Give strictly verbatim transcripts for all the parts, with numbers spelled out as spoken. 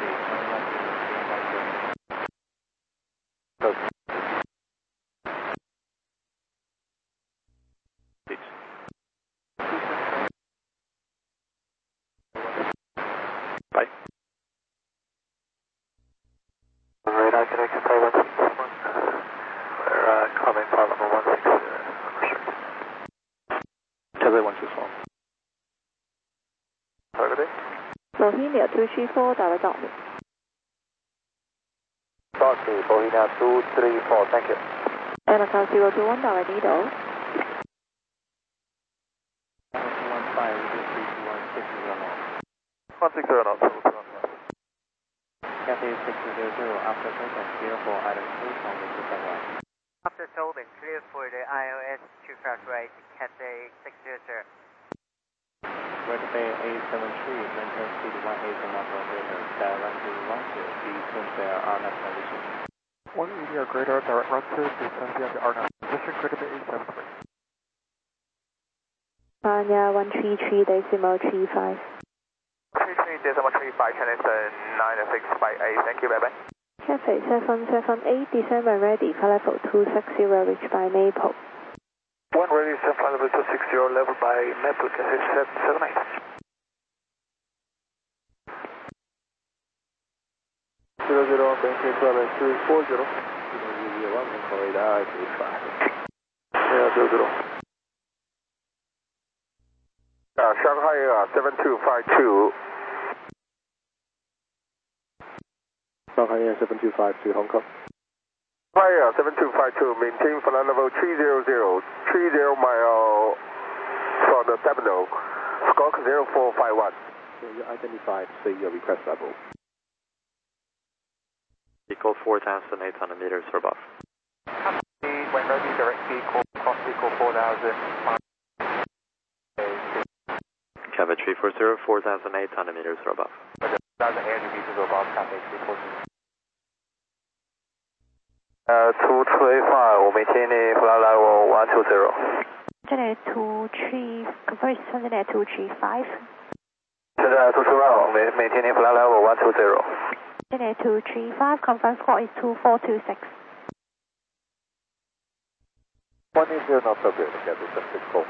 Bye. Radar connection flight one six one. We're uh, coming flight level one six zero. Cathay one six one. Targeting. Bohemia two three four, direct down. Foxy, Bohemia two three four, thank you. And account zero two one, direct needle. one five, three two one, six zero knots. one six zero knots. Cathay six zero zero, after contact clear for item two on the two one. After Tobin, clear for the I O S two craft right, Cathay six zero zero. Red Bay eight seven three, maintain speed one eight knots operator, direct to one two, descend via R N A V position. one eighty or greater, direct run to descend via the R N A V position, Red Bay eight seven three. Panya one three three, decimal three five. three three, decimal three five, channel nine six five eight, thank you, bye bye. Cathay seven seven eight, descend when ready, flight level two six zero, reached by Maple. one ready, descend flight level two six zero, level by Maple, Cathay seven seven eight. zero zero, maintain flight two four zero. zero zero, radar three five. Yeah, zero zero. Uh, Shanghai uh, seven two five two. Shanghai Air seven two five two, Hong Kong. Shanghai uh, seven two five two, maintain flight level three zero zero, three zero mile from the terminal, squawk zero four five one. You identified, say your request level. Equal four thousand eight hundred meters or above. When ready, direct vehicle, cross vehicle four thousand. Cathay three four zero, four thousand eight hundred meters or above. one thousand eight hundred meters or above, Cathay three four zero. Uh, two three five, we're maintaining flight level one two zero. Channel two three, converse Channel two three five. 现在 two three five, maintaining flight level one two zero. Channel two three five, conference call is two four two six. one eighty knots operator, Cathay seven six four.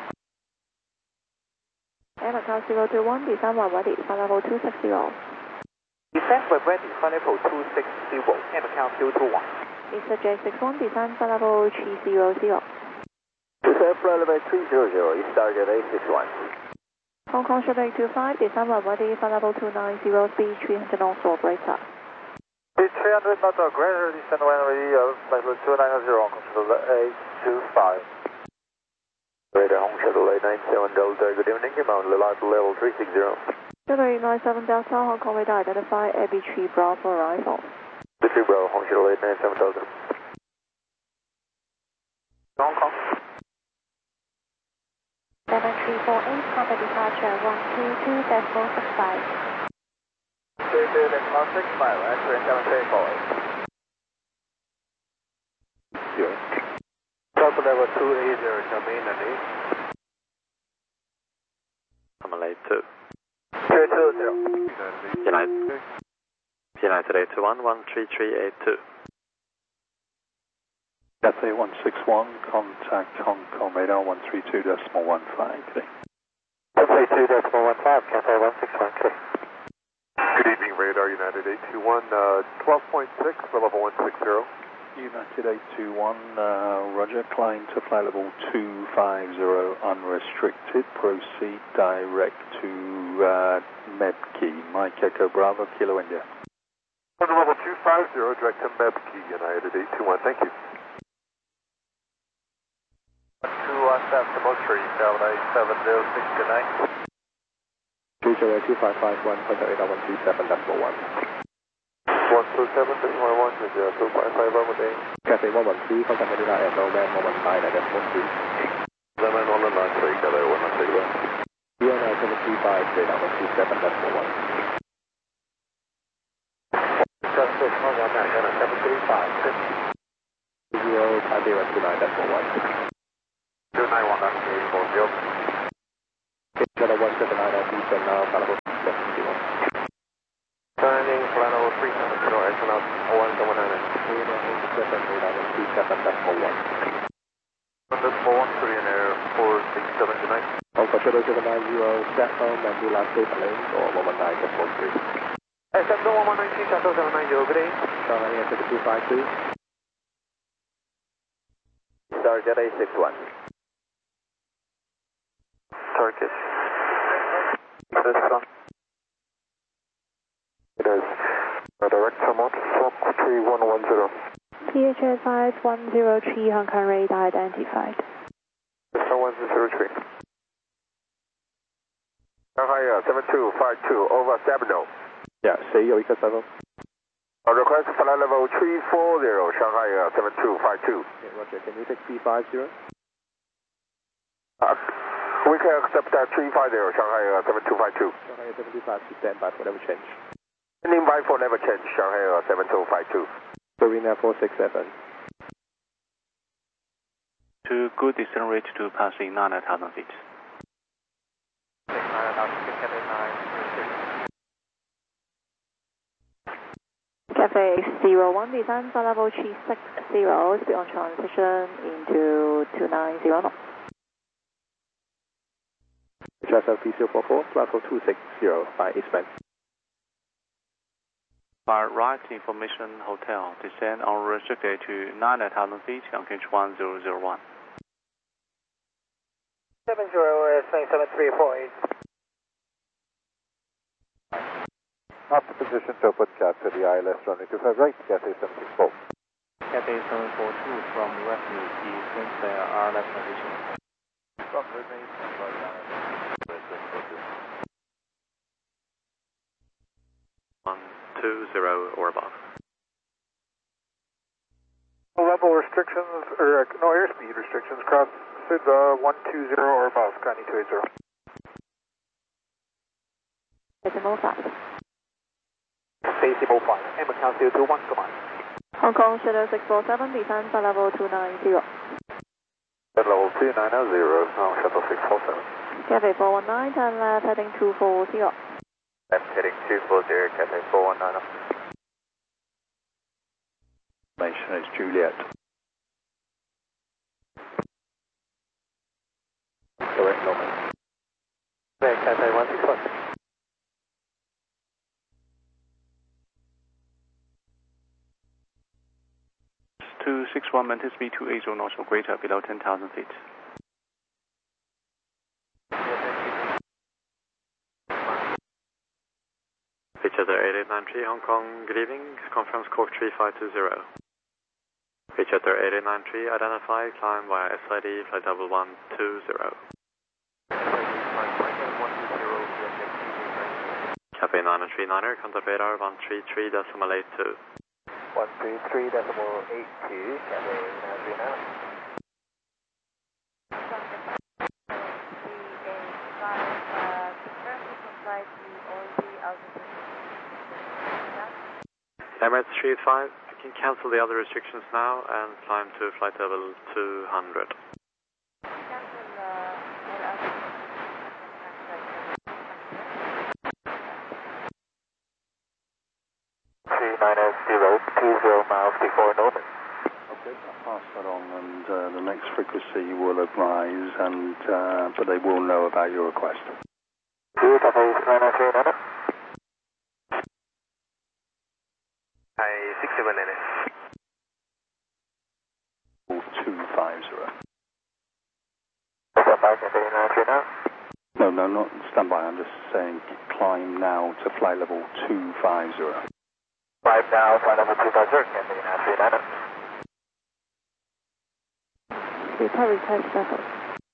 And account zero two one, descend when ready, flight level two six zero. Descend when ready, flight level two six zero, and account zero two one. Mister J six one, descend flight level three zero zero. Descend flight level three zero zero, is target eight six one. Hong Kong Sugar eight two five, descend when ready, flight level two nine zero, speed three hundred knots or greater. Speed three hundred knots or greater, descend when ready, uh, flight level two nine zero, Hong Kong Sugar eight two five. Radar Hong Shuttle eight nine seven Delta, good evening, amount level three six zero. Shuttle eight nine seven Delta, Hong Kong radar identify Abbey Tree Bravo arrival. Three Bravo, Hong Shuttle eight nine seven Delta. Hong Kong. seven three four eight, contact departure one two two decimal six five. two two decimal six five, actually seven three four eight. Zero. Top level two eighty, domain and eight. I'm late two. two two zero. United, United eight two one, one three three eight two. Cathay one six one, contact Hong Kong radar one three two decimal one five. one three two decimal one five, Cathay one six one, okay. Good evening, radar United eight two one, uh, twelve point six, level one six zero. United eight two one, uh, roger, climb to flight level two five zero, unrestricted, proceed direct to uh, Mebkey, Mike Echo Bravo, Kilo India. Level two five zero, direct to Mebkey, United eight two one, thank you. two one seven, double three, seven eight seven zero six, good night. two zero two five five one, contact radar one two seven decimal one. one two seven, decimal one, zero two five five, one day. Cathay one one three, contact radar at Roman one one nine, decimal two. Lemon one one nine three, Cathay one one three one. U N I seven three five, radar one two seven decimal one. Just six one one nine, seven three five, six. Zero, Taipei one two nine decimal one. two nine one nine three four zero. Cathay one seven nine, Eastern now, flight level seven zero. Turning flight level seven decimal one. Decimal one, Korean Air four six seven, good night. Hong Kong Shadow seven nine zero, set home and do last day lane or one one nine decimal three. S M one one nine three, Shadow seven nine zero, good day. Shanghai Air seven two five two. Target A six one. Target. This one. It is a direct remote, Fox three one one zero. T H S five one zero three, Hong Kong radar identified. one zero three. Shanghai Air seven two five two, over Sabino. Yeah, say your Eco seven. Uh, request flight level three four zero, Shanghai Air seven two five two. Okay, Roger, can you take three five zero? Uh, we can accept that three five zero, Shanghai Air seven two five two. Shanghai Air seven two five two, stand by for never change. Standing by for never change, Shanghai Air seven two five two. Serena four six seven. To good decelerate to passing nine thousand feet. Cafe zero one, descend for level three six zero, speed on transition into two nine zero knots. H S L P zero four four, level two six zero by eastbound. By right information hotel, descend unrestricted to nine thousand feet on gauge one zero zero one. seven zero S nine seven three four eight. After position to put cat to the I L S runway two five right, Cathay seven six four. Cathay seven four two from Westmead, the Sinclair R left position. From Westmead, one two zero or above. Level restrictions, or uh, no airspeed restrictions, cross S I D uh, one two zero or above, County two eight zero. Decimal five. Decimal five, M account zero two one, come on. Hong Kong Shadow six four seven, descend for level two nine zero. Level two nine zero, now shuttle six four seven. Cafe four one nine, turn left heading two four zero. Left heading two four zero, Cathay four one nine. Information is Juliet. Correct, Norman. Cathay one six one. two six one, maintain speed two eight zero knots or greater below ten thousand feet. Pitch at eight eight nine three, Hong Kong, good evening, conference Cork three five two zero. Pitch at eight eight nine three, identify, climb via S I D, flight level one two zero. Cafe nine three niner, contact radar one three three decimal eight two. one three three decimal eight two, Cathay nine three nine. Emirates three eight five, you can cancel the other restrictions now and climb to flight level two hundred. three nine zero two zero miles before Norman. Okay, I'll pass that on and uh, the next frequency will advise, and uh, but they will know about your request. two Cathay nine three nine. Hi, six seven nine. two five zero. Stand by, Cathay nine three nine. No, no, not standby. I'm just saying climb now to flight level two five zero. Five now, flight level two five zero, Cathay nine three nine. Report request settled.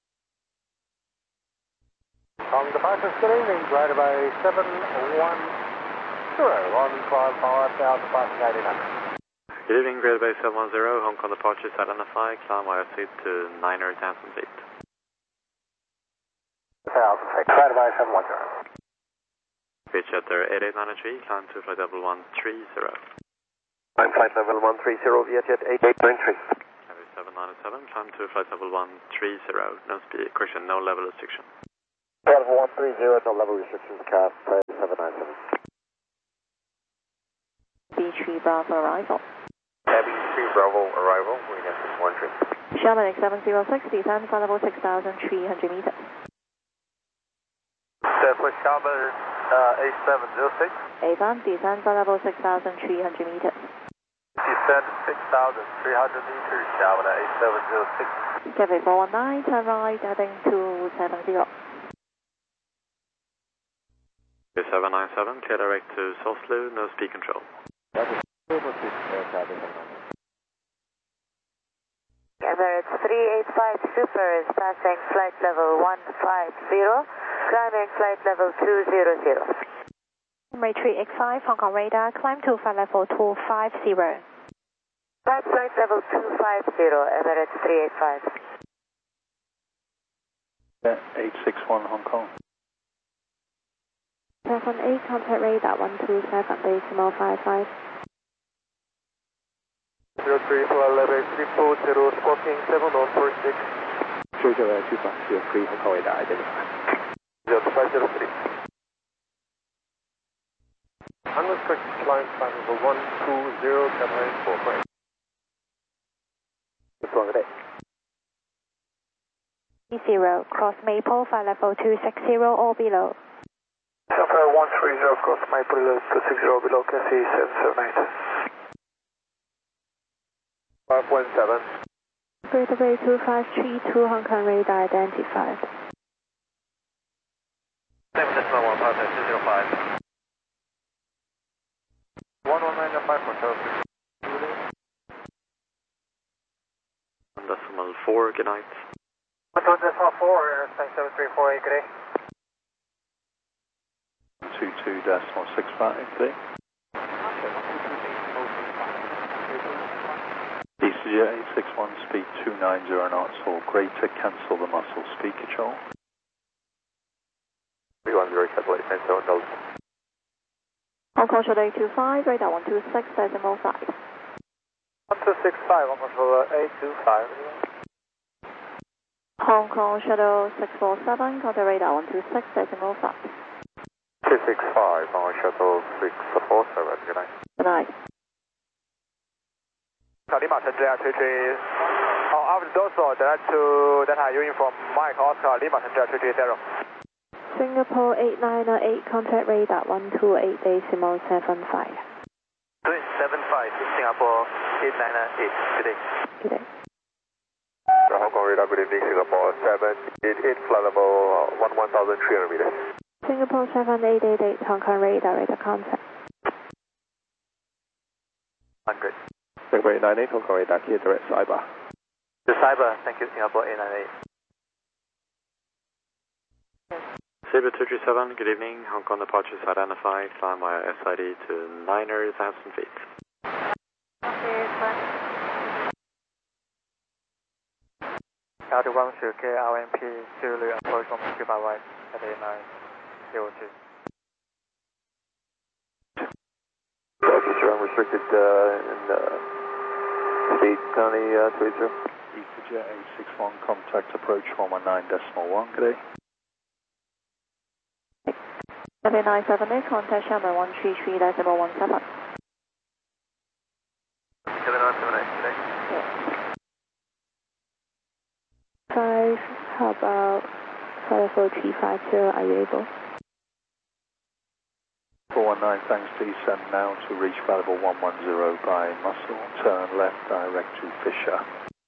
From departures, good evening, right by seven one zero on climb five thousand five hundred eighty-nine. Good evening, Greater Bay seven one zero, Hong Kong departures identify, climb via seat to nine thousand feet. Thousand feet, right by seven one zero. Pitch at their eight eight nine three, climb to flight level one three zero. I'm flight level one three zero, Vietjet eight eight nine three. seven nine seven, climb to flight level one three zero, no speed, correction, no level restriction. Level one three zero, no level restrictions, cat seven nine seven. B three Bravo arrival. Heavy three Bravo arrival, we have six one three. Sherman X seven zero six, descend flight level six thousand three hundred meters. For Sherman uh, A seven zero six. A-Van, descend flight level six thousand three hundred meters. Descend six thousand three hundred meters, Sherman A seven zero six. Cafe four one nine, turn right, heading two seven zero. seven nine seven, clear direct to Soslu, no speed control. Emirates three eight five Super is passing flight level one five zero, climbing flight level two zero zero. Emirates three eight five, Hong Kong radar, climb to flight level two five zero. Climb flight level two five zero, Emirates three eight five. eight six one Hong Kong. seven eight, contact radar one two seven, decimal five five. zero three four eleven three four zero, squawking seven one four six. zero zero two five zero three, Hong Kong radar identified. zero five zero three. Unrestricted climb flight level one two zero, seven eight four five. Good one today. zero, cross Maple, flight level two six zero or below. Sunfire one three zero, cross Maple two six zero below, can see seven seven eight. five one seven. Gateway two five three two, Hong Kong radar identified. seven decimal one five two zero five. one one nine five hotel. one decimal four, good night. one decimal four, Airstream seven three four eight, good day. two two decimal six five, good day. D C J eight six one, speed two nine zero knots, or greater, cancel the muscle speed control. three one zero, satellite, ten seven Delta. Hong Kong Shuttle eight two five, radar one two six, decimal five. one two six five, Hong Kong Shuttle eight two five. Hong Kong Shuttle six four seven, contact radar one two six, decimal five. two six five, Hong Kong Shuttle six four seven, good night. Good night. 小李马城 J R 吹吹，好 ，Alpha Dorsal Delta to Delta Uniform Mike Oscar 李马城 J R 吹吹 zero。 Singapore eight nine eight, contact radar one two eight, decimal seven five. Twin seven five, Singapore eight nine eight, good day. Good day. Hong Kong radar, good evening, Singapore seven eight eight, flight level one one thousand three hundred meters. Singapore seven eight eight eight, Hong Kong radar, radar contact. one hundred. Singapore eight nine eight, Hong Kong radar, clear direct cyber. The cyber, thank you, Singapore eight nine eight. Sabre two three seven, good evening. Hong Kong departures identified. Climb via S I D to nine thousand feet. Altitude one should K R M P Zulu approach from two by right at eight nine zero two. Unrestricted uh, in uh, State County uh, two eight zero. EasyJet eight six one, contact approach one one nine decimal one, good day. seven nine seven eight, contact Sherman one three three decimal one seven. seven nine seven eight, good day. Five, how about flight level three five zero, are you able? four one nine, thanks, descend now to reach flight level one one zero by Muscle, turn left direct to Fisher.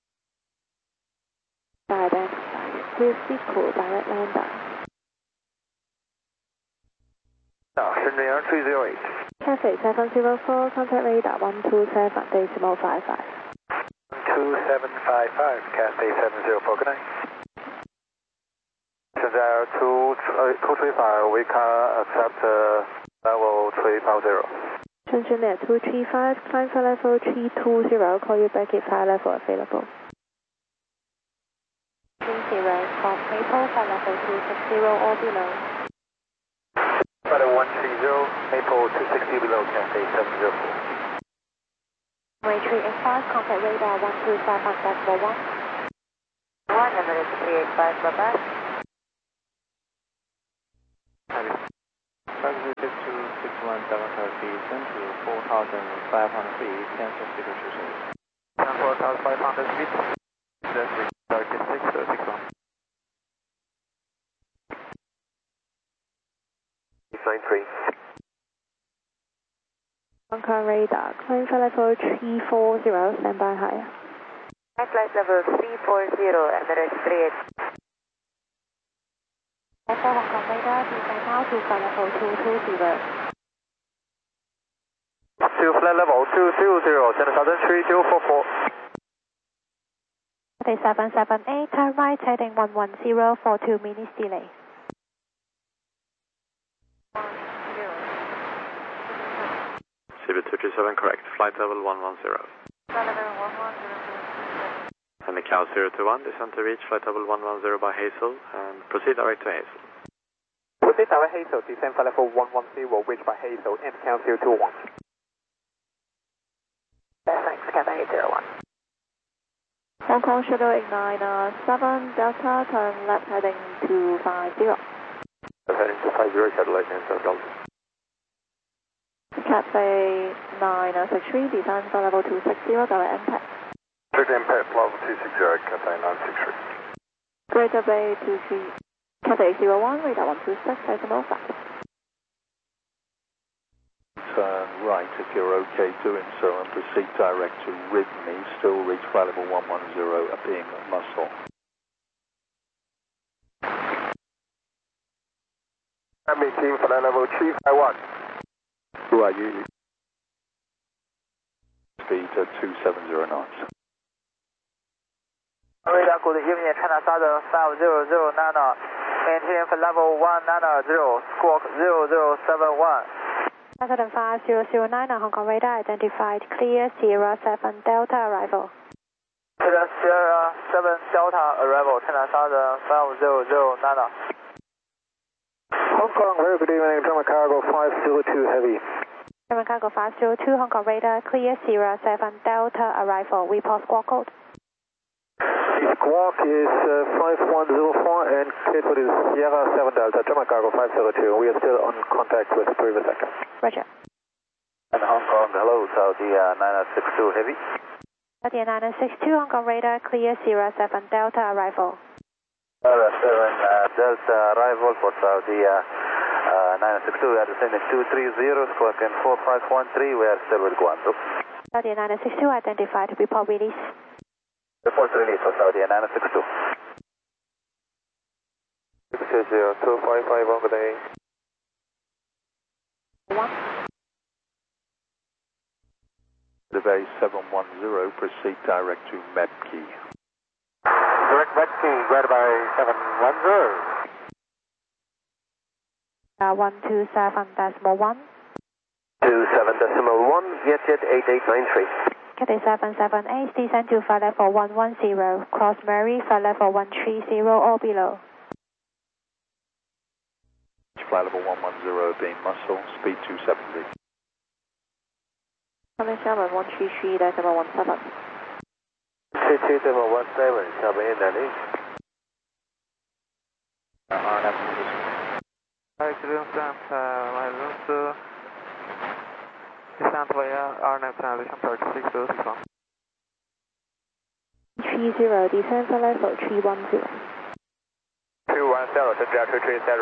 Identified. Please speed call, direct lander. Shenzhen Air three zero eight. Cathay seven zero four, contact radar one two seven, decimal five five. two seven five five, Cathay seven zero four, good night. Shenzhen Air two three five, we can accept uh, level three five zero. Shenzhen Air two three five, climb for level three two zero, call you back if high level available. three zero, cross Maple, flight level two six zero or below. Flight one three zero, Maple two sixty below, Cathay seven zero four. Emirates three eight five, contact radar one two seven decimal one. one, Emirates three eight five, bye bye. Taxi six two six one seven thirty, send to four thousand five hundred feet, cancel speed service. south five hundred feet. That's thirty-six, thirty-one. nine three. Hong Kong radar, climb flight level three four zero, standby higher. Flight level three four zero, Emirates three eight. For Hong Kong radar, descend now to flight level two two zero. To flight level two two zero, China Southern three two four four. Cathay seven seven eight, turn right heading one one zero for two minutes delay. C B two three seven correct, flight level one one zero. Flight level one one zero. And the Cal zero two one, descend to reach flight level one one zero by Hazel and proceed direct to Hazel. Proceed direct Hazel, descend flight level one one zero, reach by Hazel, and Cal zero two one. Thanks, Cathay eight zero one. Hong Kong shuttle ignite uh, seven Delta, turn left heading two five zero. Heading two five zero, shuttle eight nine seven Delta. Cathay nine six three, descend flight level two six zero, direct impact. Direct impact, level two six zero, Cathay nine six three. Greater Bay two three, Cathay zero one, radar one two six, decimal five. Turn right if you're okay doing so and proceed direct to Ridney, still reach flight level one one zero, being Muscle. Army team, flight level three five one. Who are you? Speed uh, two seven zero knots. Radar, good evening, China Southern five zero zero niner, maintain for level one niner zero, squawk zero zero seven one. Southern five zero zero nine, Hong Kong radar identified, clear Sierra seven Delta arrival. Clear Sierra seven Delta arrival, China Southern five zero zero niner. Hong Kong, very good evening, German cargo five zero two heavy. German cargo five zero two, Hong Kong radar, clear Sierra seven Delta arrival. Report squawk code. Squawk is uh, five one zero four and clear code is Sierra seven Delta, German cargo five zero two. We are still on contact with the previous sector. Roger. And Hong Kong, hello, Saudi uh, nine six two heavy. Saudi nine six two, Hong Kong radar, clear Sierra seven Delta arrival. Sierra seven uh, Delta arrival for Saudi uh, uh, nine six two. We are descending two three zero, squawk in four five one three. We are still with Guangzhou. Saudi nine six two identified, report release. Report release for Saudi nine six two. six zero two five five, good day. One. The Bay seven one zero, proceed direct to Medkey. Direct Medkey, guided by seven one zero. Uh, one two seven decimal one. two seven decimal one, Vietjet eight eight nine three. Cathay seven seven eight, descend to flight level one one zero, cross Murray, flight level one three zero or below. Flight level one one zero, being Muscle, speed two seventy. Coming seven one three three, decimal one seven. two two seven one seven, seven eight nine eight. R N F position. Excellent, my room, descent via R N F transition thirty-six thirty-one. three zero, descend flight level three one zero. two one zero, temperature three zero.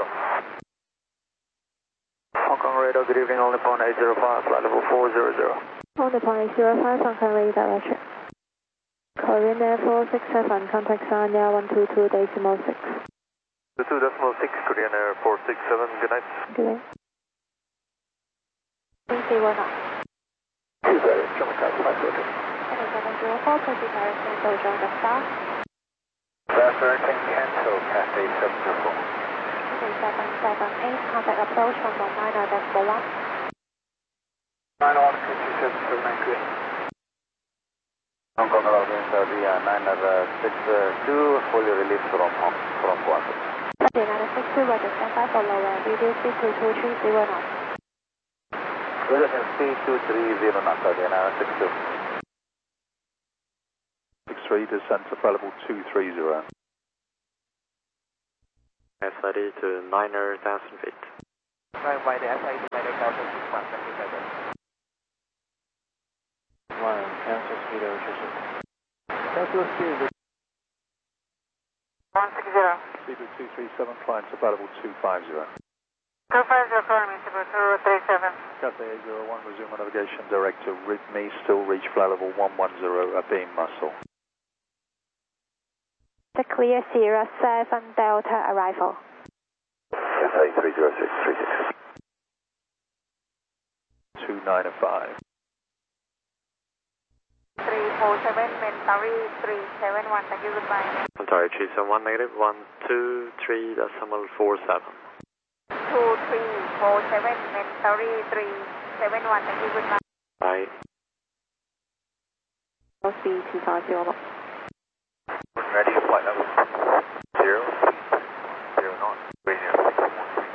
Hong Kong radar, good evening, only point eight zero five, flight level four zero zero. Only point eight zero five, Hong Kong radar direction. Korean Air four six seven, contact Sanya one two two decimal six. two two decimal six, Korean Air four six seven, good night. Good day. three zero nine. two zero, German cargo five zero two. Cathay seven zero four, proceed direct to join the star. Referencing cancel, Cathay seven zero four. Cathay seven seven eight, contact approach from one nine decimal one. nine one two two seven seven nine three. Hong Kong Airlines Saudi nine six two, fully released from Hong from Guangzhou. Saudi nine six two, Roger, standby for lower, reduce speed to two three zero knots. Roger, speed two three zero knots, Saudi nine six two. six three, descend to flight level two three zero. S I D to niner thousand feet. Right by the S I D by the thousand six one, thank you, One, cancel speed over Southwest Speedway. one six zero. Speedway two three seven, clients available two five zero. two five zero, climbing to two three seven. Cathay eight zero one, resume on navigation direct to Ridley, still reach flight level one one zero, Abeam Muscle. The clear Sierra seven Delta arrival. Cathay three zero six three six. two nine five. three four seven, Mentari three seven one, thank you, goodbye. Ontario three seven one, negative one two three decimal four seven. two three four seven, Mentari three seven one, thank you, goodbye. Bye. Speed two five zero knots. Ready to flight level zero, zero knots, radio six one three.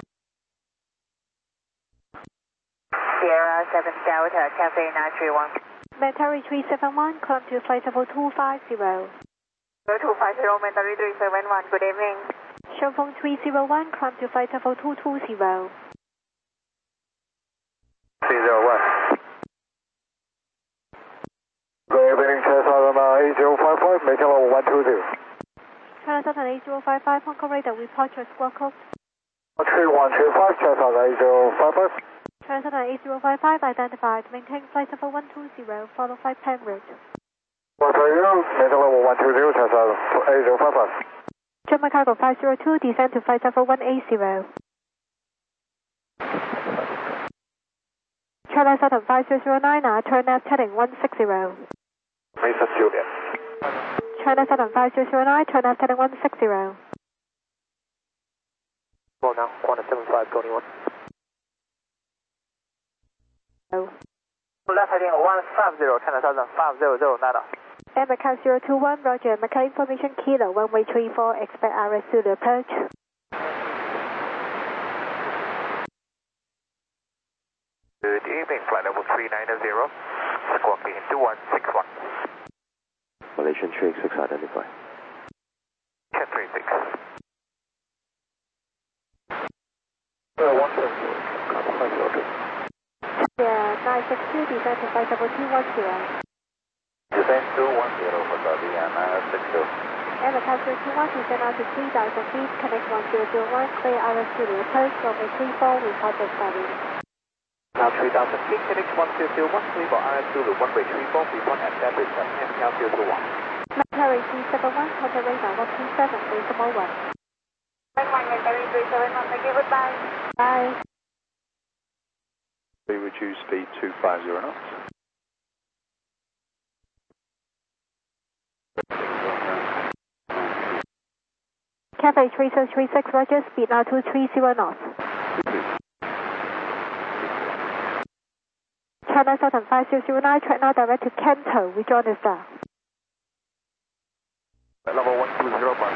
Sierra seven Delta, Cafe nine three one. Mentari three seven one, climb to flight level two five zero. two five zero, Mentari three seven one, good evening. Shanfeng three zero one, climb to flight level two two zero. three zero one. Good evening, China eight zero five five, making level one two zero. China Southern eight zero five five, Hong Kong radar, departure squawk code. three one three five, China eight zero five five. China Southern eight zero five five identified, maintain flight level one two zero, follow flight plan route. one two zero, making level one two zero, China eight zero five five. German cargo five zero two, descend to flight level one eight zero. China Southern five zero zero nine, uh, turn left heading one six zero. Mesa Juliet. China Southern five zero zero nine, turn left heading one six zero. Well now, one seven five, Tony one. Oh. Left heading one five zero, China Southern five zero zero, nada. Air Macau zero two one, roger. Macau information kilo, one way three four, expect R S Zulu approach. Good evening, flight level three nine zero, squawking into one six one. Malaysian three six identify. ten three six. Uh, one seven zero, copy five zero two. Yeah, nine six two, descend to flight level two one zero. Descend two one zero for Saudi and nine six two. Air Macau zero two one, descend out to three thousand feet, connect one zero zero one, clear R S Zulu approach, runway three four, report the study. Now three thousand feet, connect one zero zero one, three for R S Zulu, one way three four, report at David, M Cal zero two one. Mentari three seven one, contact radar one two seven, decimal one. Mentari three seven one, thank you, goodbye. Bye. We reduce speed two five zero knots. Cafe three zero three six, roger, speed now two three zero knots. China Southern five zero zero nine, track now direct to Kanto, rejoin the star. Level one two zero, but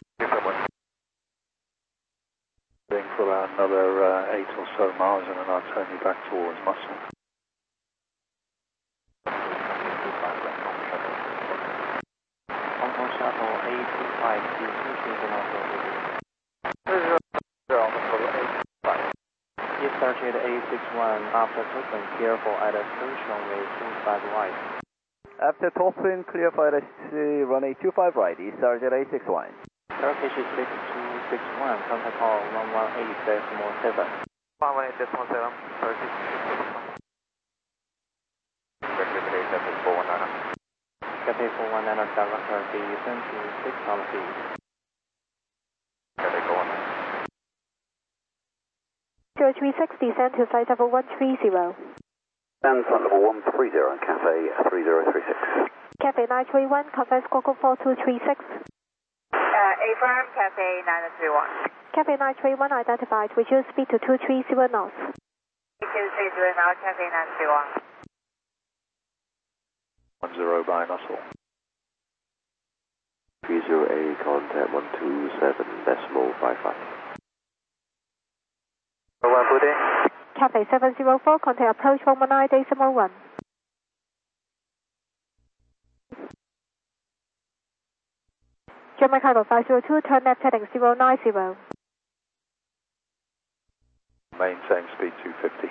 Being for about another uh, eight or so miles and then I'll turn you back towards Muscle. Hong Kong Shuttle eight two five two two zero zero, eight five. East Target eight six one, after topping, clear for at a approach runway two five right. After topping, clear for at a runway two five right, East Target eight six one. Turkish six two six one, contact call one one eight decimal seven. one one eight decimal seven, Turkish six six one. Regulatory Cafe four one nine. Cafe four one nine, director descend to six hundred feet. Cafe four one nine. zero three six, descend to flight level one three zero. And flight level one three zero, Cathay three zero three six. Cafe nine three one, confirm squawk code four two three six. Uh, affirm, Cafe nine three one. Cafe nine three one identified, reduce speed to two three zero knots. two three zero now, Cafe nine three one. one zero by Muscle. three zero eight, contact one two seven decimal five five. One good day. Cafe seven zero four, contact approach one one nine decimal one. German cargo five zero two, turn left heading zero nine zero. Maintain speed two fifty.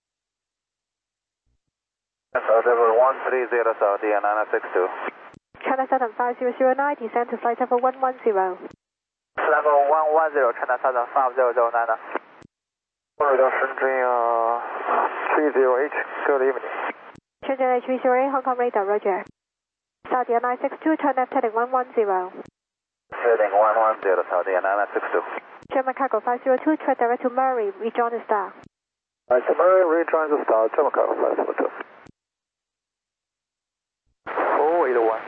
Level one three zero Saudi and nine six two. China Southern five zero zero nine, descend to flight level one one zero. Level one one zero, China Southern five zero zero nine. Radar Shenzhen uh, three zero eight, good evening. Shenzhen H three zero eight, Hong Kong radar, roger. Saudi nine six two, turn left heading one one zero. Heading one one zero, Saudi nine six two. German cargo five zero two, tread direct to Murray, rejoin the star. Alright, so Murray, rejoin the star, German cargo five zero two. four eight one.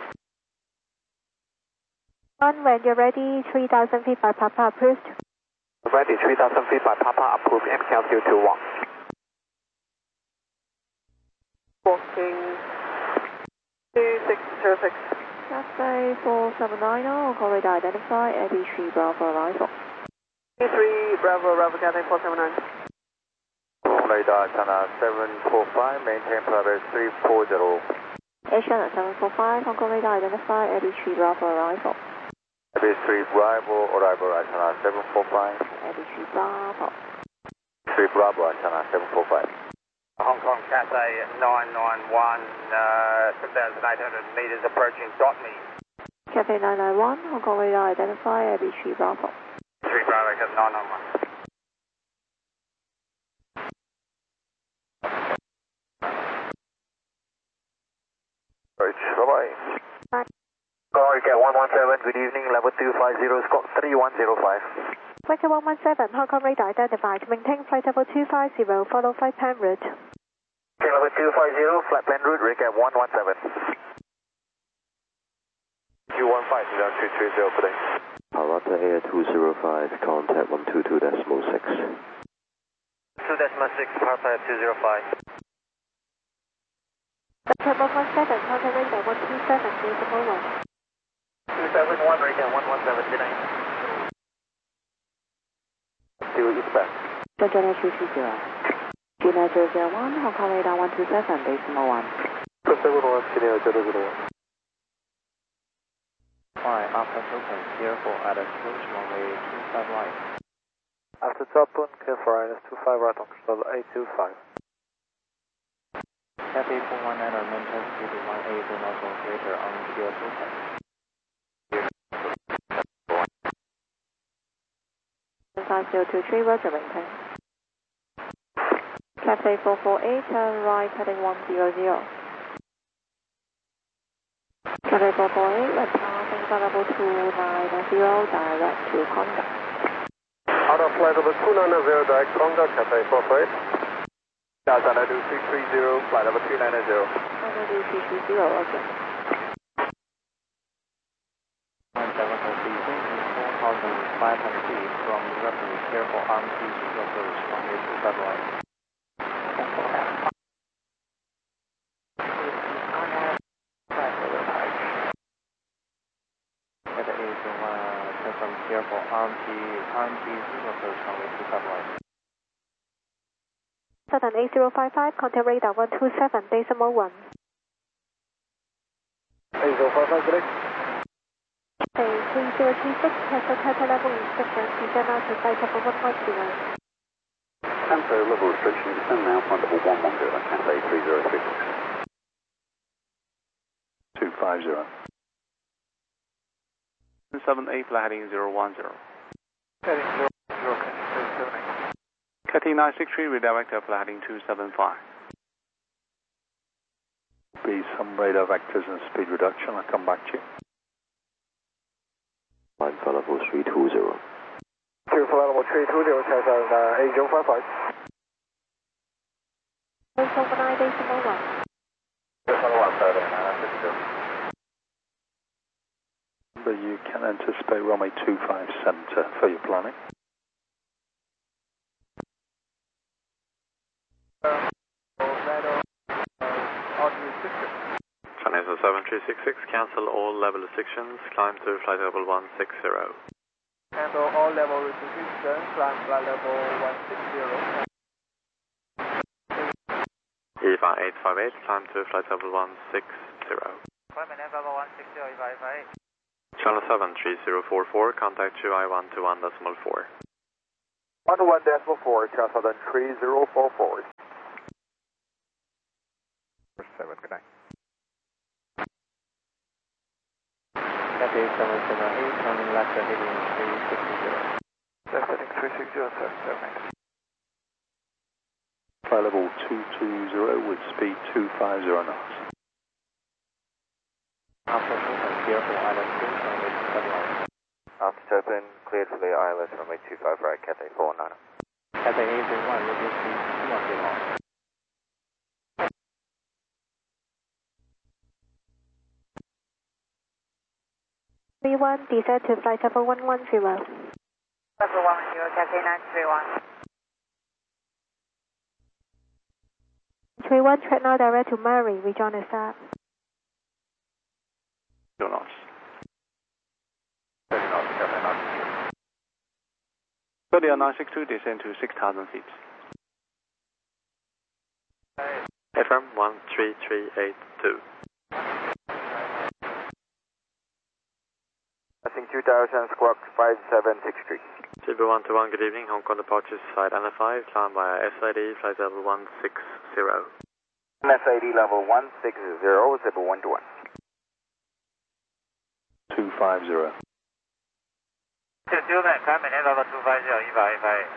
One, when you're ready, three thousand feet by Papa approved. Ready, three thousand feet by Papa approved, M count zero two one. Walking two six zero six. Cathay four seven nine zero, Hong Kong radar identify, Abby three Bravo arrival. three Bravo, Bravo, Cathay four seven nine. Radar China seven four five, maintain progress three four zero. H China seven four five, Hong Kong radar identify, Abby three Bravo arrival. Abby three Bravo, arrival China seven four five. Abby three Bravo. three Bravo, China seven four five. Hong Kong Cathay nine nine one, uh, seven thousand eight hundred meters approaching, dot me. Cathay nine nine one, Hong Kong radar identify, Abby three Bravo. three Bravo, Cathay nine nine one. Right, bye-bye. Bye. Alright, Cat one one seven, good evening, level two five zero, Scott three one zero five. Wicket one one seven, Hong Kong radar identified, maintain flight level two five zero, follow flight plan route. Okay, level two five zero, flight plan route, Recap one one seven. two one five, zero two three zero today. Parrot Air two zero five, contact one two two decimal six. two decimal six, Parrot two zero five. Wicket one one seven, Hong Kong radar one two seven, decimal one. two seven one, Recap one one seven today. Two eastbound. Shenzhen H three zero. G nine zero zero one, Hong Kong radar one two seven, decimal one. seven one, G nine zero zero one. Fly after open, clear for at approach runway two five right. After top one, clear for minus two five right on control eight two five. Cathay four one nine, maintain speed one eight knots or greater on clear open. five zero two three, roger, maintain. Cathay four four eight, turn right heading one zero zero. Cathay four four eight, left passing flight level two nine zero, direct to Conga. Out of flight level two nine zero, direct Conga, Cathay four four eight. That's Anadu three three zero, flight level two nine zero. Anadu three three zero, roger. one seven four three six is four thousand five hundred feet from reference, clear for arm two approach runway two five right. Here for R M G, R M G zero approach runway two five right. Southern eight zero five five, contact radar one two seven, decimal one. eight zero five five, good day. Cathay three zero three six, cancel Cathay level restriction, descend now to flight level one one zero. Cancel level restriction, descend now, flight level one one zero, Cathay three zero three six. two five zero. seven eight, flight heading zero one zero. Heading zero zero, Cathay seven eight. Cathay nine six three, redirect to flight heading two seven five. Be some radar vectors and speed reduction, I'll come back to you. Line for level three two zero. Two for level three two zero, Southern uh, eight zero five five. eight over nine, decimal one. Decimal one, Southern nine six zero. But you can anticipate runway two five center for your planning. Uh, radar, uh, audio system. China seven three six six, cancel all level restrictions, climb to flight level one six zero. Handle all level restrictions, climb flight level one six zero. E five eight five eight, climb to flight level one six zero. Climb in level one six zero, E five eight. Channel seven three zero four four, contact two I one two one decimal four. one one decimal four, Channel Southern three zero four four. seven, good night. Cathay seven seven eight, turning left heading three six zero. Left heading three six zero, seven seven eight. Flight level two two zero with speed two five zero knots. After open, clear for island two, runway two five right. After open, cleared for the I L S runway two five right, Cathay four nine. Cathay eight zero one, local speed two one zero. three one, descend to flight level one one zero. Level one one zero, Cathay nine three one. three one, track now direct to Murray, rejoin the start. Two knots. thirty knots, Cathay nine six two. thirty on nine six two, descend to six thousand feet. F M one three three eight two. Passing two thousand, squawk five seven six three. T B one two one, good evening. Hong Kong departure side N F I, climb via S I D, flight level one six zero. S I D level one six zero, zip one to one. two five zero. Gentlemen, climb in level two five zero, one five eight.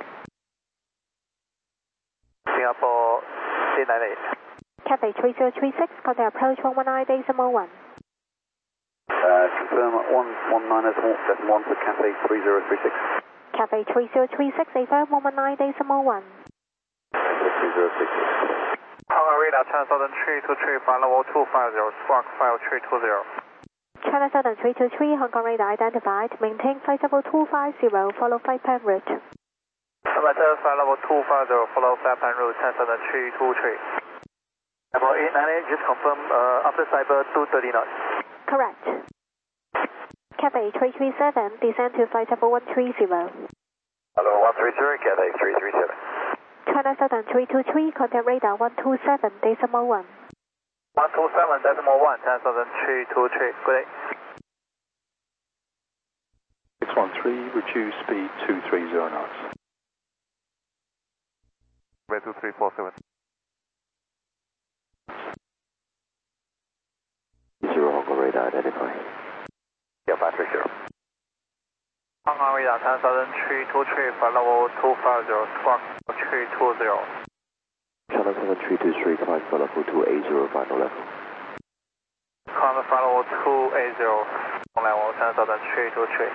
Singapore C nine eight. Cathay three zero three six, contact approach one one nine decimal one. Uh, confirm one one nine decimal one for Cathay three zero three six. Cathay three zero three six, affirm one one nine decimal one. three zero three six. Hong Kong radar China Southern three two three, flight level two five zero, squawk five three two zero. China Southern three two three, Hong Kong radar identified, maintain flight level two five zero, follow flight plan route. Amateur flight level two five zero, follow flight plan route China Southern three two three. Level eight nine eight, just confirm uh, after cyber two thirty knots. Correct. Cathay three three seven, descend to flight level one three zero. Hello, one three three, Cathay three three seven. China Southern three two three, contact radar one two seven decimal one. one two seven decimal one, China Southern three two three, good day. six one three, reduce speed two three zero knots. Red two three four seven. Zero Hong Kong radar identified. Yeah, five three zero. Hong Kong radar China Southern three two three, flight level two five zero, squawk three two zero. China seven three two three, climb for level two eight zero, final level. Climb flight level two eight zero, level China Southern three two three.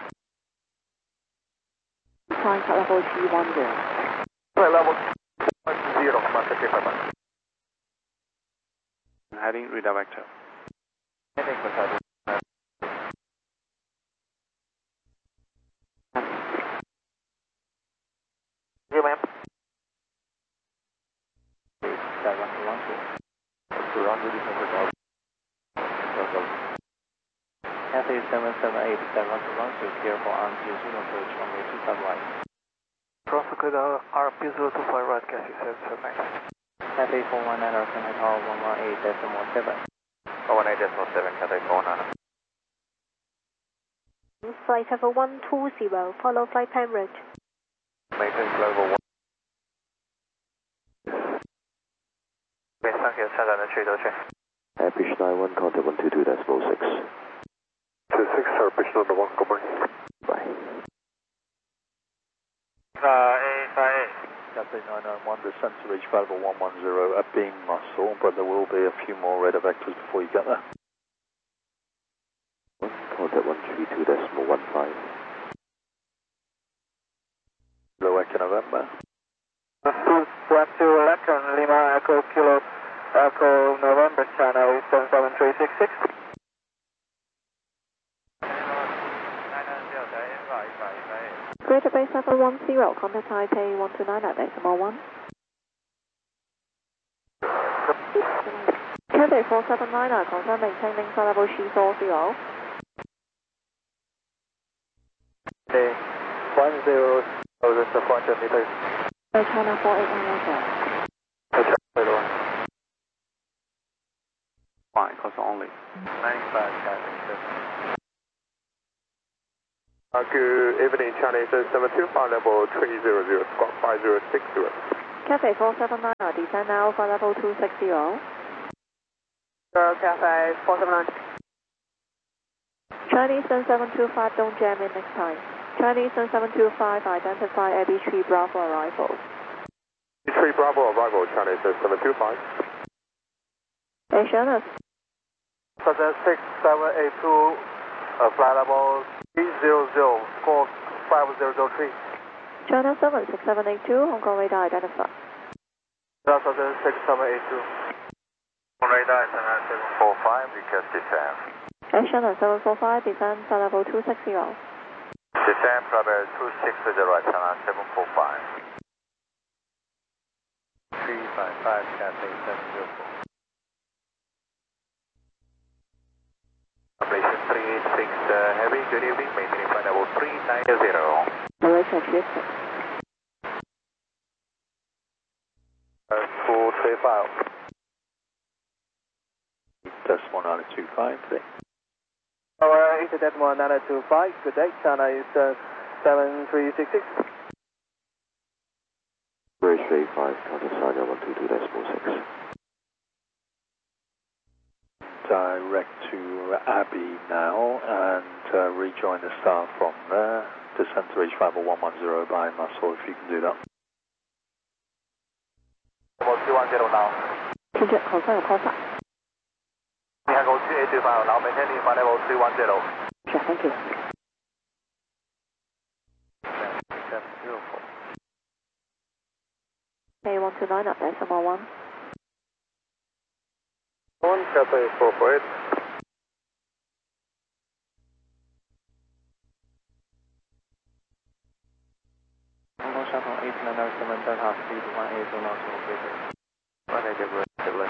Climb flight level two one zero. Flight level zero, Master K five. Heading redirector. Heading redirector. You ma'am. seven one two. Cathay seven seven eight, seven one two, clear for arm zero zero approach runway two five right. Cross clear R P zero two five right, Cathay seven seven eight. Cathay four one nine, Connect R one one eight decimal seven. one one eight decimal seven, Cathay four nine. Flight level one two zero, follow flight plan route. Maintain level one. Thank you, China Southern three two three. Airfish nine one, contact one two two decimal six. two six, Airfish number one, good morning. Bye. Uh, eight five eight. Cathay nine nine one, descent to reach flight level one one zero, a beam muscle, but there will be a few more radar vectors before you get there. Contact one three two decimal one five. Hello, Echo November. two one two, Echo Lima, Echo Kilo, Echo November, China seven seven three six six. Greater Bay seven one zero, contact Taipei one two nine at decimal one. Cathay four seven nine, confirm maintaining flight level three four zero. Okay, one zero, oh, that's the four hundred meters. Air China four eight nine one. Fine, cause only. ninety-five, Uh, good evening, China seven seven two, flight level three zero zero, squawk five zero six zero. Cathay four seven nine, descend now, flight level two six zero. Cathay four seven nine. Chinese Sun seven two five, don't jam in next time. Chinese Sun seven two five, identify A B three Bravo arrivals. A B three Bravo arrival, Chinese Sun seven two five. Asianas. Southern six seven eight two, uh, flight level three zero zero, score five zero zero three. China seven six seven eight two, Hong Kong radar identified. Southern six seven eight two. Radar seven four five, request descent. Asiana seven four five, descend flight level two six zero. Descent flight level two six zero, China seven four five. three five five, Cathay seven zero four. Operation three eight six, uh, heavy, good evening, maintaining flight level three nine zero. Malaysia three six. Uh, four three five. Decimal nine two five, please. Alright, it's Decimal nine two five, good day, China is uh, seven three six six. three three five, countersign one two two decimal six. Direct to Abbey now and uh, rejoin the star from there. Descend to reach five one one zero by muscle if you can do that. two one zero now. Project confirm your call sign. Echo two eight two five, now maintaining flight level three one zero. Sure, thank you. seven zero four. A one two nine at decimal one. One, Cathay four four eight. Hong Kong Shuttle eight nine nine seven Delta speed one eight zero nine to operator. one eight zero zero.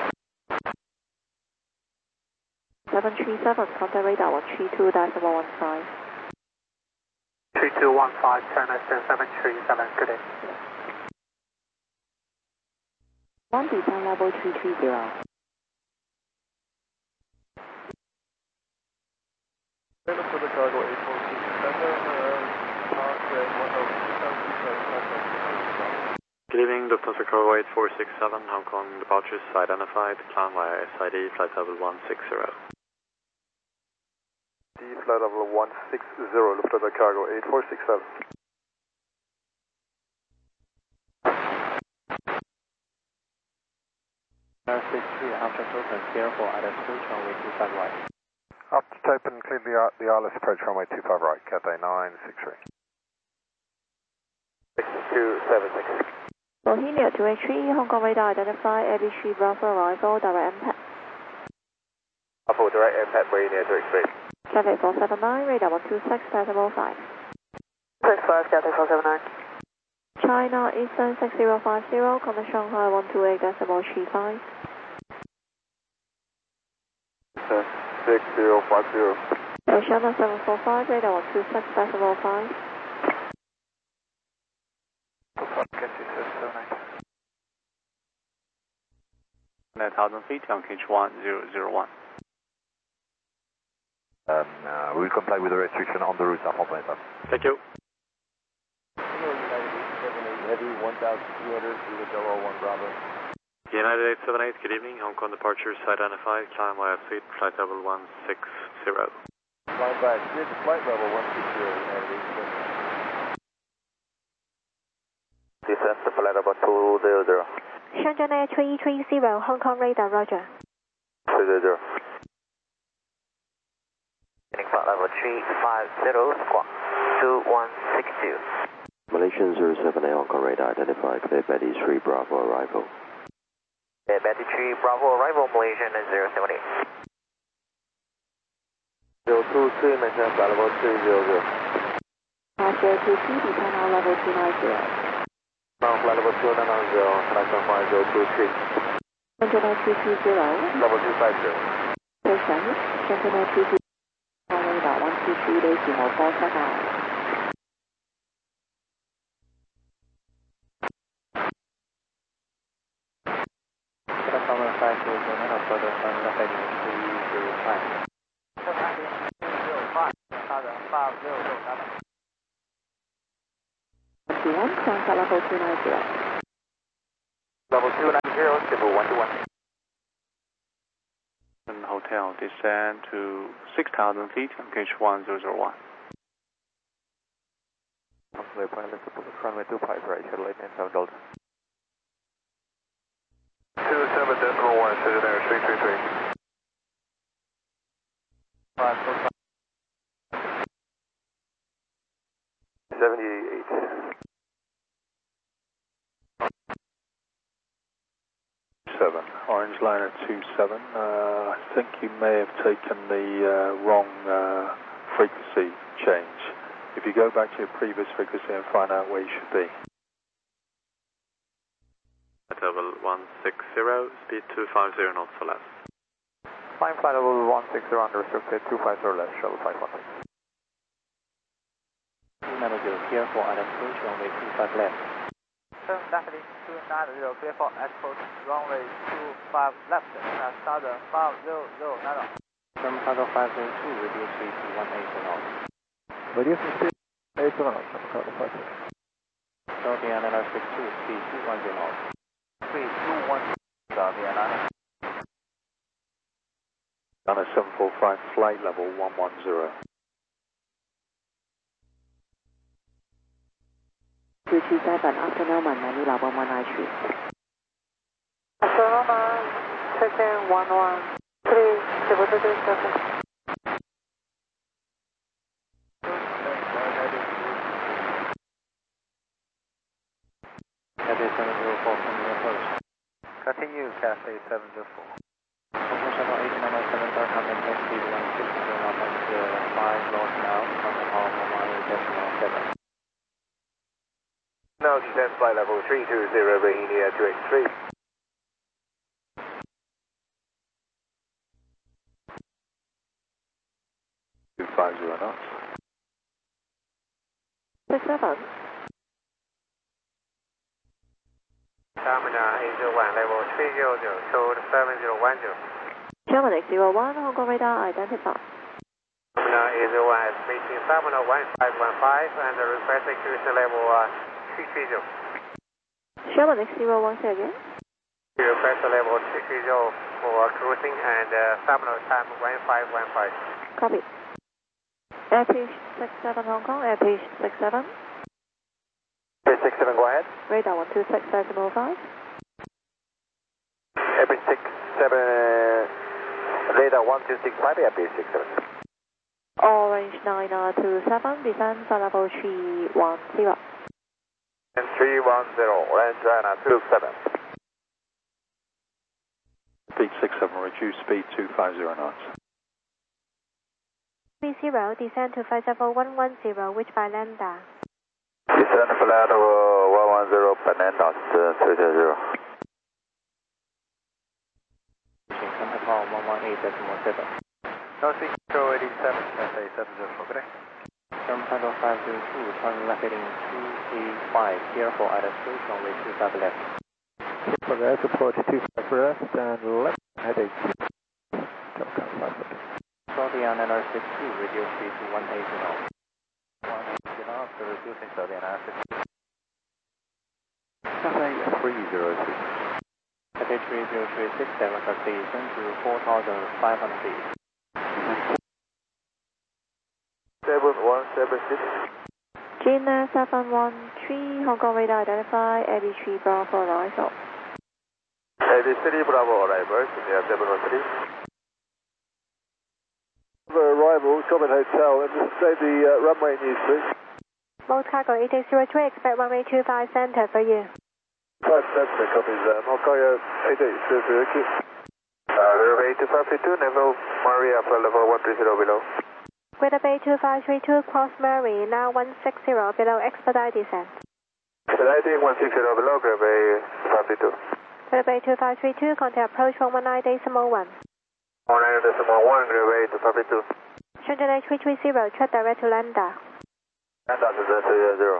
seven three seven, contact radar one three two decimal one five. three two one five, China seven three seven, good day. One descend level three three zero. For the cargo eight four six seven, Good evening, Lufthansa Cargo eight four six seven, Hong Kong departures identified, climb via S I D, flight level one six zero. D flight level one six zero, Lufthansa Cargo eight four six seven. nine six three, after open, careful at a switch runway two five right. After tape and clear the, the I L S approach runway two five right, Cathay nine six three. six two seven six. Bohemia two eight three, Hong Kong radar identify, A B three Bravo arrival, direct impact. Bravo, direct impact, Bohemia two eight three. Cathay four seven nine, radar one two six decimal five. six five, Cathay four seven nine. China Eastern six zero five zero, contact Shanghai one two eight decimal three five. six zero five zero. Asiana seven four five, radar one two six decimal five. nine thousand feet, Youngkage one zero zero one. Um, uh, we will comply with the restriction on the route of Atlanta. Thank you. Heavy one thousand two hundred, Zulu Delta one Bravo. United eight seven eight, good evening, Hong Kong departures identified, climb via suite, flight level one six zero. Flying back, here's the flight level one six zero, United eight seven eight. Descent to flight level two zero zero. Shenzhen Air three three zero, Hong Kong radar, roger. two zero zero. Flight level three five zero, squawk two one six two. Malaysian zero seven eight, Hong Kong radar identified, clear Betty three Bravo arrival. Yeah, Betty three Bravo arrival, Malaysian zero seven eight. zero two three, maintain flight level two zero zero. Uh, zero two three, descend now level two nine zero. Now flight level two nine zero, connection five zero two three. Shenzhen Air three two zero. Level two five zero. Descend, Shenzhen Air three two zero, Hong Kong radar one two three decimal four seven. Common five zero zero, now further from the heading three zero five. one, contact level two nine zero. Level two nine zero, civil one two one. Hotel Hotel, descend to six thousand feet on gauge one zero zero one. Constellation pilot to runway two five right, shuttle eight nine seven Delta. two seven decimal one, stationary three three three. five four five. seventy-eight. Seven, Orange Liner two seven. Uh, I think you may have taken the uh, wrong uh, frequency change. If you go back to your previous frequency and find out where you should be. Level one six zero, speed two five zero knots or less. Climb flight level one six zero unrestricted, two five zero left, shuttle five one six. Navigate clear for approach runway two five left. Turn left two nine zero, clear for approach runway two five left, and southern five zero zero nine. Turn Chicago five zero two, reduce speed to one eight knots. Reduce speed eight knots, Chicago five zero. South Vietnam six two, speed two one zero knots. Speed two one zero, South Vietnam. On a seven four five, flight level one one zero. two two seven, afternoon, Manila one one nine three. Afternoon, check-in one one three, zero two two seven. Cathay seven zero four, coming approach. Continue, Cathay seven zero four. Open shuttle eight nine nine seven, third time and speed one six zero knots and five knots now, coming home on one eight decimal seven. Now descend flight level three two zero, Bohemia two eight three. two five zero knots. six seven. Terminal eight zero one, level three zero zero, code seven zero one zero. Germany zero one, Hong Kong radar identified. Terminal eight zero one is meeting terminal one five one five and request cruise level uh, three three zero. Germany zero one, say again. Request level three three zero for cruising and uh, terminal time one five one five. Copy. Airfish six seven Hong Kong, Airfish six seven. Airfish six seven, go ahead. Radar one two six decimal five. Airfish six seven, radar one two six five, Airfish six seven. Orange nine two seven, descend flight level three one zero. And three one zero, Orange nine two seven. Speed six seven, reduce speed two five zero knots. three zero, descend to flight level one one zero, which by lambda. Descend flight level one one zero, Fernando, three zero. Come call one one eight decimal seven. Northeast Control eighty-seven, Cathay seven zero four, good day. Turn Chicago five zero two, turn left heading two eight five, clear for approach runway two five left. For the approach two five left and left heading. South Vietnam six two, reduce speed to one eight knots. one eight knots, reducing South Vietnam six two. Cathay three zero three. Cathay three zero three six seven, descend to four thousand five hundred feet. seven one seven six. Gina seven one three, Hong Kong radar identified, A B three Bravo arrival. A B three Bravo arrival, India seven one three. Arrival, Comet Hotel, and just say the uh, runway news, please. Mode cargo eight eight zero three, expect runway two five center for you. five center, copies there. Malkoya eight eight zero zero, thank you. Uh, runway two five three two, Naval Maria, flight level one three zero below. Weather Bay two five three two, cross Murray, now one six zero, below expedite descent. Expediting one six zero below, Weather Bay two five three two. Weather Bay two five three two, contact approach one one nine decimal one. one nine decimal one, Weather Bay two five three two. Shenzhen three three zero, track direct to Lambda. Lambda to the three zero.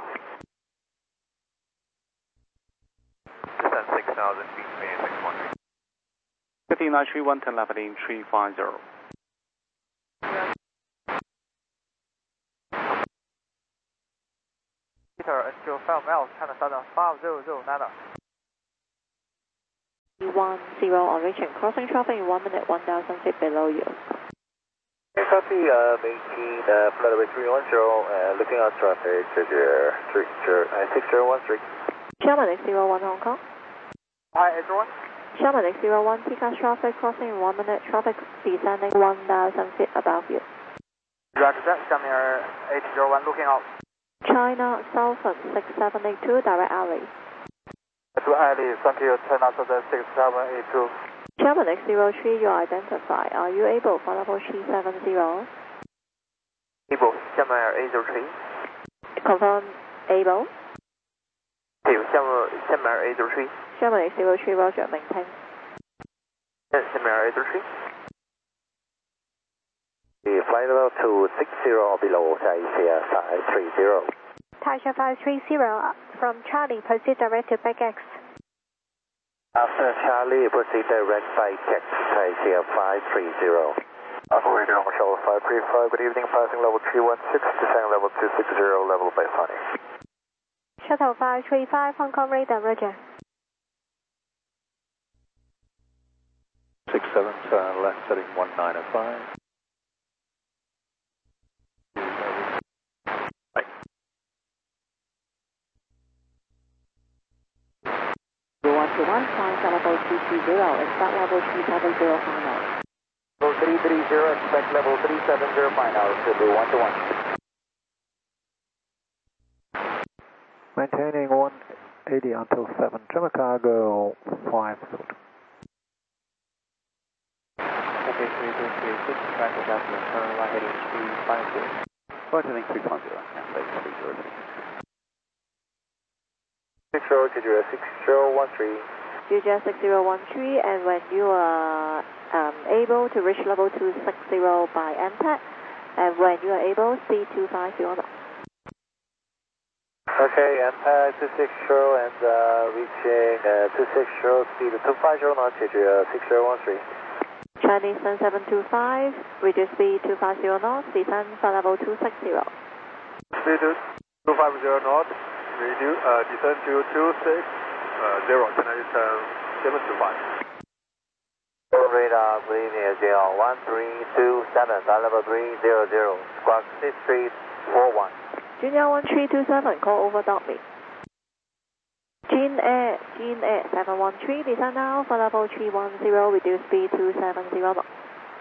Descend six thousand feet, six one three. Cathay nine three one, turn left heading three five zero. Peter, S Q five miles, China Southern five zero zero nine. one zero on reaching. Crossing traffic in one minute, one thousand feet below you. Copy, uh, maintain uh, flight level three one zero, uh, looking out traffic, Checker three zero, uh, six zero one three. Sherman X zero one Hong Kong. Hi, everyone. Sherman X zero one, T-Cast traffic crossing in one minute, traffic descending one thousand feet above you. Roger that, Sherman eight zero one, looking out. China Southern six seven eight two, direct alley. To alley, thank you, China Southern six seven eight two. Sherman X zero three, you identify. Are you able for level three seven zero? Able, Sherman eight zero three. Confirm able. Sherman eight zero three. Sherman X zero three, roger, maintain. Sherman eight zero three. The flight level two six zero below, Taisha five three zero. Taisha five three zero from Charlie, proceed direct to back X. After Charlie, proceed direct by check, Taisha five three zero. Operator on Shuttle five three five, good evening, passing level three one six, descending level two six zero, level by Sunny. Shuttle five three five, Hong Kong radar, roger. six seven, turn left heading one nine oh five. one two one, flying to level two three zero, expect level three seven zero final. Level three three zero, expect level three seven zero final, should be one to one. Maintaining one eighty until seven, trim cargo five foot. Okay, three two three six, track adjustment, turn right heading three five zero. Right heading three five zero, cancel three zero six. six zero, six zero one three. G J six zero one three, and when you are um, able to reach level two six zero by M P A C, and when you are able, C two five zero. Okay, M P A C two six zero and uh, reaching uh, two six zero, speed two five zero knots, G J six zero one three. Chinese ten seven two five, reduce speed two five zero knots, descend for level two six zero. Speed two five zero knots, reduce, uh, descend to two six zero, Chinese ten seven two five. Radar, good evening, zero one three two seven, flight level three zero zero, squawk six three four one. Junior one three two seven, call over dot me. Jean Air, Jean Air seven one three, descend now for level three one zero, reduce speed two seven zero knots.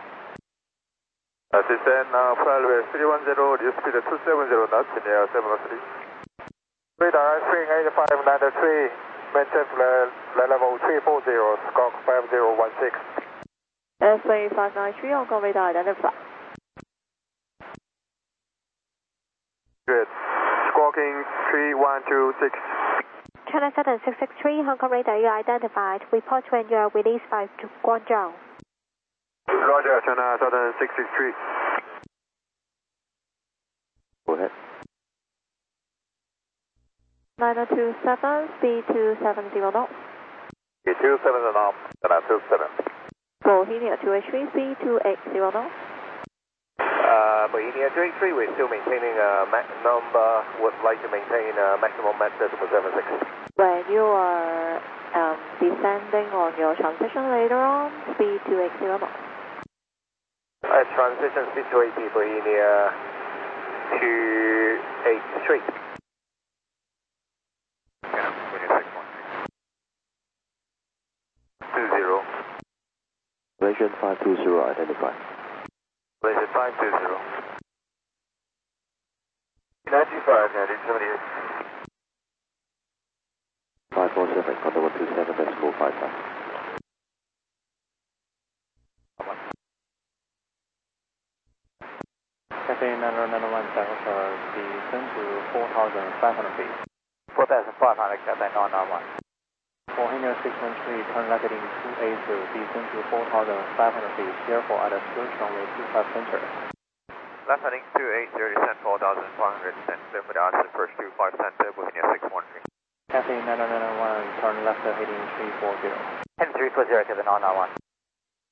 Uh, descend now, flight level three one zero, reduce speed two seven zero knots, in the air seven one three. Radar, swing eight five nine three, maintain flight level three four zero, squawk five zero one six. S A five nine three, Hong Kong radar identified. Good. Squawking three one two six. China Southern six six three, Hong Kong radar, you are identified. Report when you are released by Guangzhou. Roger, China Southern six six three. Go ahead. nine oh two seven, speed two seven zero knots. two seven zero knots, China two seven. Bohemia two eight three, speed two eight zero knots. Uh, Bohemia two eight three, we're still maintaining a uh, number, would like to maintain a maximum Mach decimal seven six. When you are um, descending on your transition later on, speed two eight zero knots. Uh, transition speed two eighty, Bohemia two eight three. Yeah, Bohemia six one three. two zero. Malaysian five two zero identified. Malaysian five two zero. ninety-five, nineteen seventy-eight. five four seven, contact one two seven, decimal five five. Cathay nine oh nine oh one, Delta, descend to four thousand five hundred feet. four thousand five hundred, Cathay nine nine one. Bohemia six one three, turn left heading two eight zero, descend to four thousand five hundred feet, careful at approach runway two five center. Left heading two eight zero, descend four thousand five hundred, descend for the answer first two five center, Bohemia six one three. Cathay nine oh nine oh one, turn left heading three four zero. Heading three four zero, Cathay nine nine one.